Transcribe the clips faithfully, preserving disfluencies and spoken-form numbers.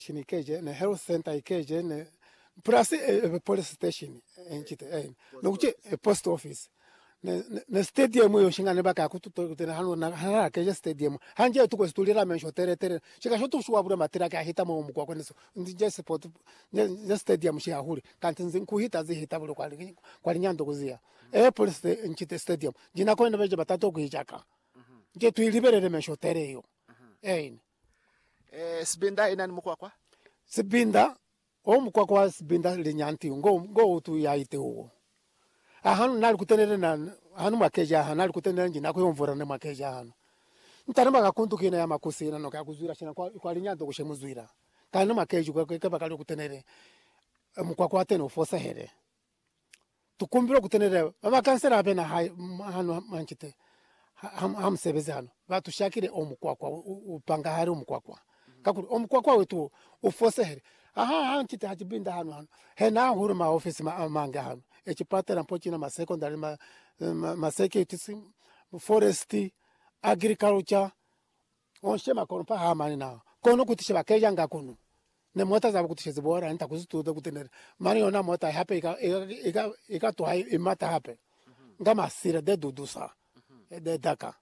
Ikeje ne health center ikeje ne plus a police station enchite eh no kuche post office ne ne stadium yo shingane baka kututo tena hanu na hana keje stadium hanje tuko stulira mensho tere tere shika shoto shuwa bura matira ka hita mu mukwa kweneso ndije support ne stadium shi ahuri kanti nzinku hita zi hita bulu kwali kwali nyando kuzia eh police enchite stadium jina ko beje batato kuhichaka nje tuiliberere mensho tere yo eh eh Sibinda inani mukwa kwa Sibinda o mukwa kwa Sibinda linyanti ngo ngo tu yaite uwo ahanu nali kutenere na hanu makeja hanu nali kutenere njina ko yomvura ne makeja hanu ntaramba gakuntu kina ya makusina no kakuzwira shina kwa kwa linyanto kushemuzwira kana makeju kwa kaba kali kutenere mukwa kwa teno fosa here tukumbiro kutenere baba kansera abena hanu manchite ham ham sebeze hanu batushakire omukwa kwa upanga hari omukwa kwa kakuri omukwa kwa wetu ufose here aha hanchite hachibinda hanu hanu hena huru ma office ma manga hanu echipata na pochina ma secondary ma ma, ma security forest agriculture onshe makonpa hamani na kono kutisha bakeja ngakunu ne mota za kutisha zibora nta kuzituda kutenere mani ona mota hape ika ika ika to hai imata hape ngama sira de dudusa de daka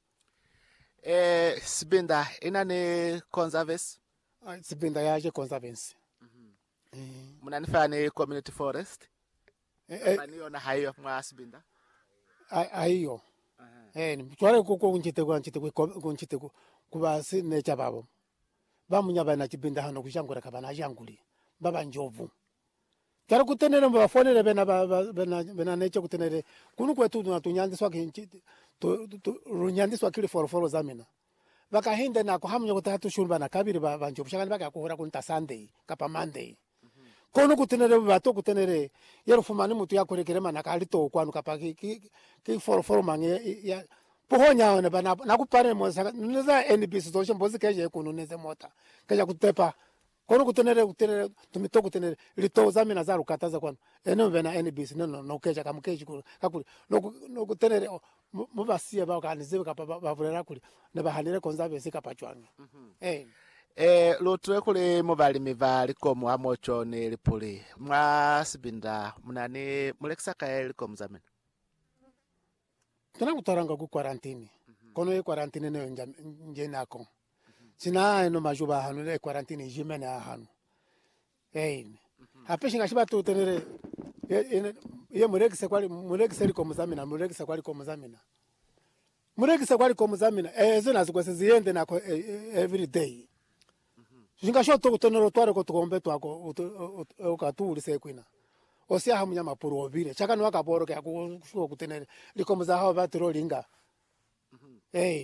eh Sibinda inane conservancy Sibinda yaje conservancy eh munanifanya community forest eh mani ona hayo mwa Sibinda aiyo eh mtware kuko kunchite kwa nchite ku nchite ku kubasi necha babo bamunyaba na Chibinda hano kushangura kabana janguli baba njovu kara kutenere mbafonere bena bena bena necha kutenere kunu kwetu tunatunyandiswa kinchite to runyandiswa kile foroforo zamina bakahinde nako hamnyo kutatu shurba na kabiri banjo bushakani baka kuhora kunta Sunday kapa Monday kono kutenere bato kutenere yerufumani mutu yakorekere mana kalito kwanu kapa ki ki foroforo mange ya pohonya one bana nakupare moza nza N B C social mbozi keje kuno neze mota keja kutepa kono kutenere kutenere tumito kutenere lito zamina za rukataza kwanu eno bena N B C no no keja kamukeji kakuri no kutenere mubasie ba kanize kapa bavulera kuli ne bahalire conservancy kapa chwange eh eh lotwe kule mubali mivali komo amocho ne lipuli mwa Sibinda munane mulekisa kae likom zamena tuna kutaranga ku quarantine kono e quarantine ne nje nako sina eno majuba hanu le quarantine jimena hanu eh hape shinga shiba tu tenere ye murekise kwali murekise likom zamena murekise kwali kom zamena murekise kwali kom zamena eh zona zikwese ziyende nako every day shinga shoto kutonero tware ko tukombe twako ukatuli sekwina osia hamunya mapuru obire chaka no akaboro ke akushwo kutenere likom za hawa batro linga eh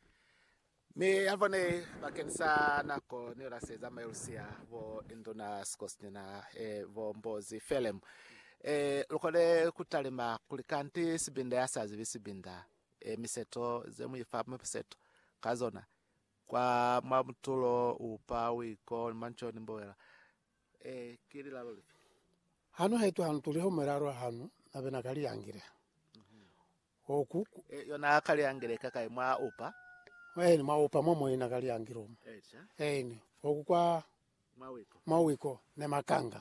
me avone bakensa nako ne la seza mayosia vo indona skosnena eh vo mbozi felem eh lokole kutalima kulikanti Sibinda yasazi Sibinda eh miseto zemu ifamu miseto kazona kwa mamutulo upawi ko manchoni mbowela eh kiri la loli hano hetu hanu tuliho meraro hanu abena kali yangire oku eh yona kali yangire kaka mwa upa eh ni mwa upa momo ina kali yangiro eh ni oku kwa mawiko mawiko ne makanga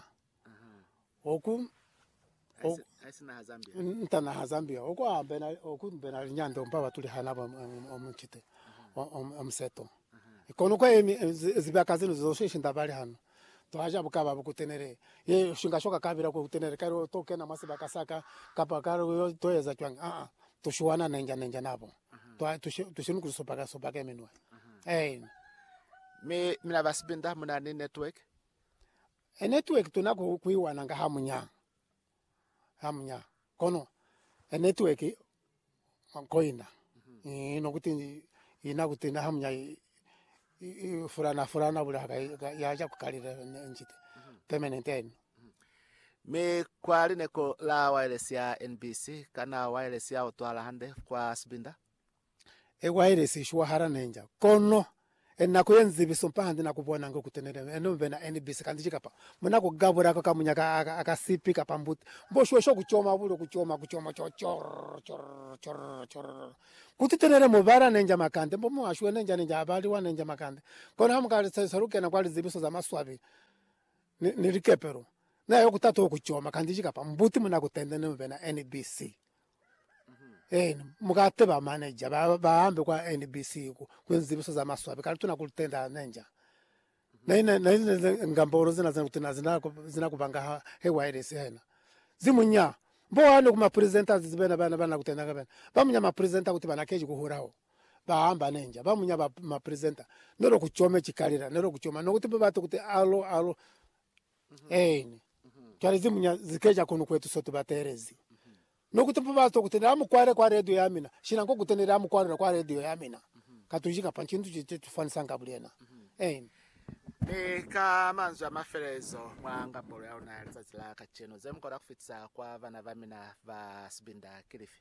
oku aisina hazambia ntana hazambia oku ambena oku mbena nyando mpaba tuli hanaba omuchite omseto ikono kwa zibakazino zoshisha ndabali hano to haja bukaba bukutenere ye shinga shoka kabira ko kutenere karo toke na masiba kasaka kapa karo toyeza twanga a to shuwana nenja nenja nabo to tushinu kusopaka sopaka menwa eh me mina basibinda muna ni network e network tunako kuiwana nga hamunya hamunya kono e network koina ino kuti ina kuti na hamunya furana furana bula yaja kukalira njite permanent en me kwali neko la wireless ya N B C kana wireless ya otwala hande kwa Sibinda e wireless shwa hara nenja kono ena kuyenzi bisompahandi nakubona ngokutenere enombe na N B C kandi chikapa muna kugabura ka kamunya akasipika pambuti mboshwe sho kuchoma bulo kuchoma kuchoma cho chor chor chor chor kuti tenere mubara nenja makande mbomo ashwe nenja nenja abali wa nenja makande kona hamukali saruke na kwali zibiso za maswabi nilikepero na yo kutato kuchoma kandi chikapa mbuti muna kutende nombe na N B C. Eh mugate ba manager ba bahambe kwa N B C ku kwenzibiso za maswabi kali tuna kulitenda nenja na ina na ina ngamboro zina zina kutina zina zina kubanga he wireless hena zimunya mbo hano kuma presenters zibena bana bana kutenda kabena bamunya ma presenter kuti bana keji kuhuraho bahamba nenja bamunya ba ma presenter nero kuchome chikalira nero kuchoma nokuti bato kuti alo alo eh kyali zimunya zikeja kuno kwetu sote baterezi nokuti bato kuti amukware kwa radio yamina shina ngo kutenera amukware kwa radio yamina katujika panchintu chitufanisa ngabulena eh ni kamanzo amaferezo mwanga bolo yao na rizazila kacheno zemu kwa kufitsa kwa vana vamina va Sibinda Kilifi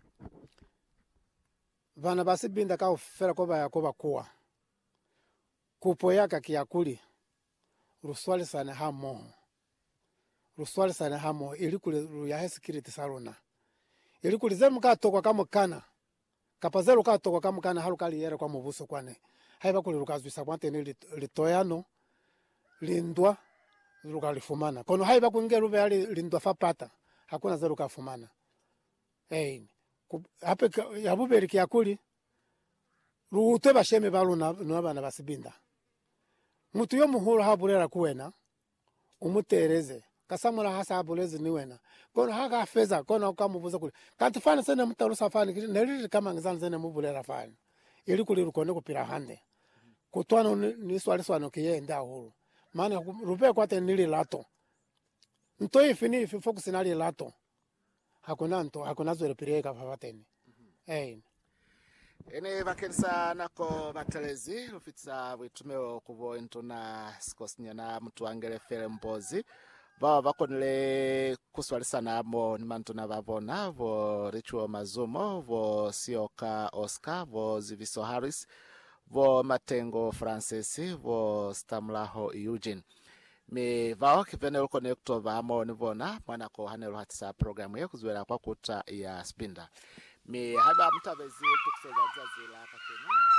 vana va Sibinda ka ufera koba yakoba kuwa kupo yaka kiyakuli ruswali sana hamo ruswali sana hamo ili kule ya security salona ili kule zemu ka tokwa kamukana kapazero ka tokwa kamukana halukali yere kwa mubuso kwane haiba kule rukazwisa kwante ni litoyano lindwa lukalifumana kono haiba kuingia lube ali lindwa fapata hakuna zero kafumana eh hape yabuberi kyakuli ruute basheme baluna n'abana basibinda mutu yo muhuro haburera kuwena umutereze kasamura hasa habulezi niwena kono haka feza kono kamubuza kule kanti fana sene mutaru safani neriri kama ngizana sene mubulera fani ili kuli rukone kupira hande kutwana ni swali swano kiyenda huru maana rupe kwa tenili lato ntoi fini focus nali lato hakuna nto hakuna zore pireka favateni eh ene vakensa nako batelezi ufitsa witumeo kuvo intona skosnyana mtu angele fere mbozi ba bakonle kuswalisa namo ni mantuna vavona vo Richuo Mazumo vo Sioka Oscar vo Ziviso Harris vo Matengo Francis vo Stamlaho Eugene me vao kipene uko nekto vamo nivona mwana ko hanelo hatisa programu ya kuzwela kwa kuta ya Sibinda me haba mtavezi tukuseza zazila kakeni